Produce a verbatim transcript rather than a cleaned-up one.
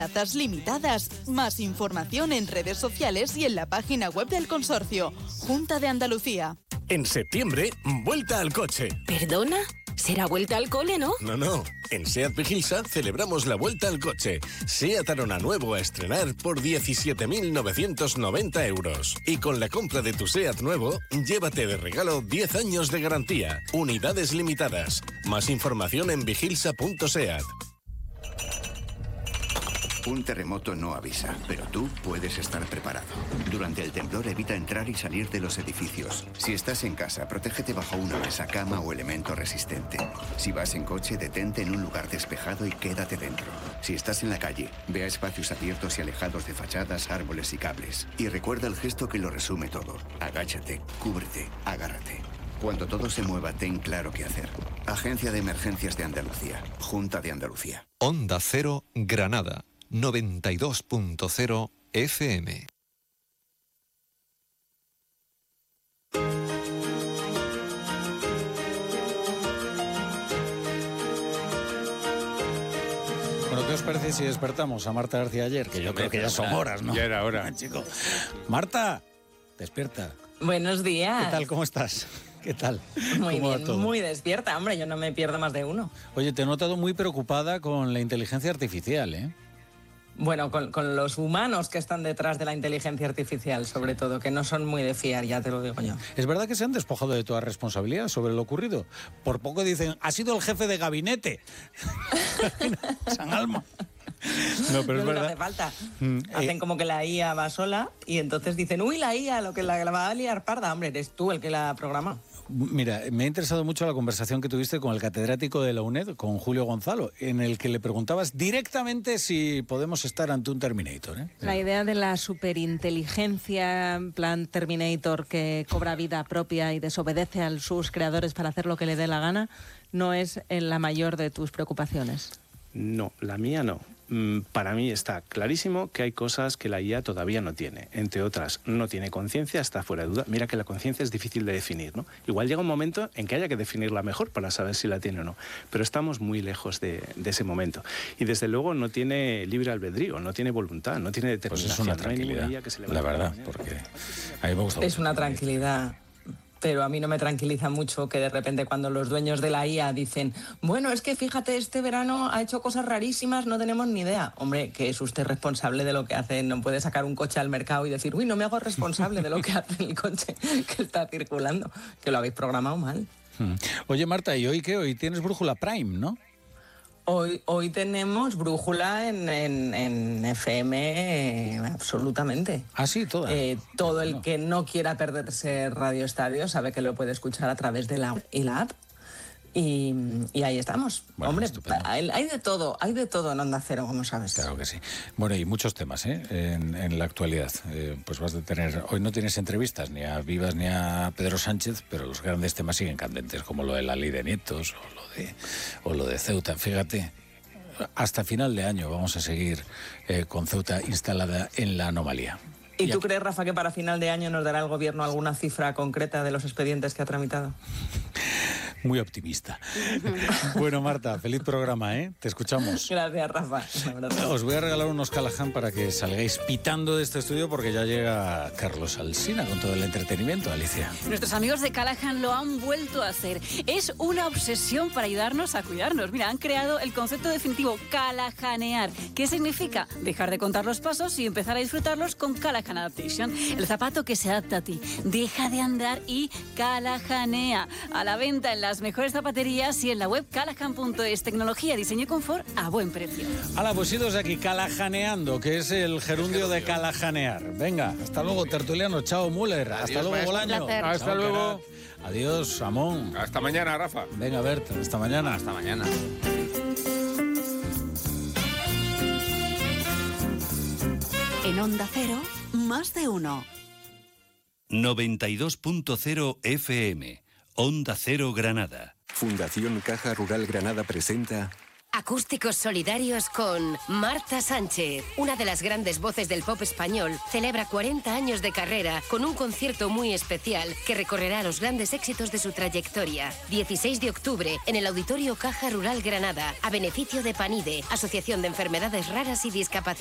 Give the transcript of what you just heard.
Plazas limitadas. Más información en redes sociales y en la página web del consorcio. Junta de Andalucía. En septiembre, vuelta al coche. ¿Perdona? ¿Será vuelta al cole, no? No, no. En SEAT Vigilsa celebramos la vuelta al coche. SEAT Arona nuevo a estrenar por diecisiete mil novecientos noventa euros. Y con la compra de tu SEAT nuevo, llévate de regalo diez años de garantía. Unidades limitadas. Más información en vigilsa punto seat. Un terremoto no avisa, pero tú puedes estar preparado. Durante el temblor evita entrar y salir de los edificios. Si estás en casa, protégete bajo una mesa, cama o elemento resistente. Si vas en coche, detente en un lugar despejado y quédate dentro. Si estás en la calle, ve a espacios abiertos y alejados de fachadas, árboles y cables. Y recuerda el gesto que lo resume todo. Agáchate, cúbrete, agárrate. Cuando todo se mueva, ten claro qué hacer. Agencia de Emergencias de Andalucía. Junta de Andalucía. Onda Cero, Granada. noventa y dos punto cero F M. Bueno, ¿qué os parece si despertamos a Marta García ayer? Que yo creo que ya son horas, ¿no? Ya era hora. Chico. Marta, despierta. Buenos días. ¿Qué tal? ¿Cómo estás? ¿Qué tal? Muy ¿Cómo va bien, todo? muy despierta. Hombre, yo no me pierdo más de uno. Oye, te he notado muy preocupada con la inteligencia artificial, ¿eh? Bueno, con, con los humanos que están detrás de la inteligencia artificial, sobre todo, que no son muy de fiar, ya te lo digo yo. ¿Es verdad que se han despojado de toda responsabilidad sobre lo ocurrido? Por poco dicen, ha sido el jefe de gabinete. San Alma. No, pero no es verdad. No hace falta. Mm, Hacen eh, como que la I A va sola y entonces dicen, uy, la I A, lo que la, la va a liar parda. Hombre, eres tú el que la programa. Mira, me ha interesado mucho la conversación que tuviste con el catedrático de la UNED, con Julio Gonzalo, en el que le preguntabas directamente si podemos estar ante un Terminator, ¿eh? La idea de la superinteligencia, en plan Terminator, que cobra vida propia y desobedece a sus creadores para hacer lo que le dé la gana, no es la mayor de tus preocupaciones. No, la mía no. Para mí está clarísimo que hay cosas que la I A todavía no tiene. Entre otras, no tiene conciencia, está fuera de duda. Mira que la conciencia es difícil de definir, ¿no? Igual llega un momento en que haya que definirla mejor para saber si la tiene o no. Pero estamos muy lejos de, de ese momento. Y desde luego no tiene libre albedrío, no tiene voluntad, no tiene determinación. Pues es una no hay ninguna tranquilidad, I A que se le la verdad, porque a mí me gusta Es una tranquilidad. Pero a mí no me tranquiliza mucho que de repente cuando los dueños de la I A dicen, bueno, es que fíjate, este verano ha hecho cosas rarísimas, no tenemos ni idea. Hombre, que es usted responsable de lo que hace, no puede sacar un coche al mercado y decir, uy, no me hago responsable de lo que hace el coche que está circulando, que lo habéis programado mal. Oye, Marta, ¿y hoy qué? Hoy tienes Brújula Prime, ¿no? Hoy, hoy tenemos brújula en, en, en F M, eh, absolutamente. Ah, sí, toda. Eh, todo el que no quiera perderse Radio Estadio sabe que lo puede escuchar a través de la, y la app. Y, y ahí estamos. Bueno, hombre, estupendo. hay, hay de todo, hay de todo en Onda Cero, como sabes. Claro que sí. Bueno, y muchos temas, ¿eh? En, en la actualidad. Eh, pues vas a tener... Hoy no tienes entrevistas ni a Vivas ni a Pedro Sánchez, pero los grandes temas siguen candentes, como lo de la ley de nietos o lo de, o lo de Ceuta. Fíjate, hasta final de año vamos a seguir eh, con Ceuta instalada en la anomalía. ¿Y tú crees, Rafa, que para final de año nos dará el gobierno alguna cifra concreta de los expedientes que ha tramitado? Muy optimista. Bueno, Marta, feliz programa, ¿eh? Te escuchamos. Gracias, Rafa. Un abrazo. Os voy a regalar unos Callahan para que salgáis pitando de este estudio porque ya llega Carlos Alsina con todo el entretenimiento, Alicia. Nuestros amigos de Callahan lo han vuelto a hacer. Es una obsesión para ayudarnos a cuidarnos. Mira, han creado el concepto definitivo Callahanear. ¿Qué significa? Dejar de contar los pasos y empezar a disfrutarlos con Callahan Adaptation. El zapato que se adapta a ti. Deja de andar y Callahanea. A la venta en las mejores zapaterías y en la web callahan punto es. Tecnología, diseño y confort a buen precio. Hala, pues idos aquí Callahaneando, que es el gerundio de Callahanear. Venga, hasta luego, tertuliano. Chao, Müller. Hasta Adiós, luego, maestro. Bolaño. Placer. Hasta Chao, luego. Crack. Adiós, Amón. Hasta mañana, Rafa. Venga, Bert, hasta mañana. Hasta mañana. En Onda Cero, más de uno. noventa y dos punto cero F M. Onda Cero Granada. Fundación Caja Rural Granada presenta Acústicos solidarios con Marta Sánchez, una de las grandes voces del pop español, celebra cuarenta años de carrera con un concierto muy especial que recorrerá los grandes éxitos de su trayectoria. dieciséis de octubre en el Auditorio Caja Rural Granada, a beneficio de PANIDE, Asociación de Enfermedades Raras y Discapacidad.